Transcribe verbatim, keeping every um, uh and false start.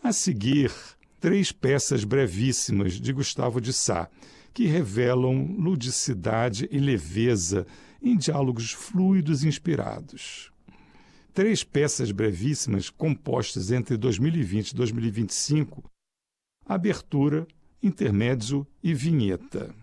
A seguir, três peças brevíssimas de Gustavo de Sá, que revelam ludicidade e leveza em diálogos fluidos e inspirados. Três peças brevíssimas compostas entre dois mil e vinte e dois mil e vinte e cinco, abertura, intermédio e vinheta.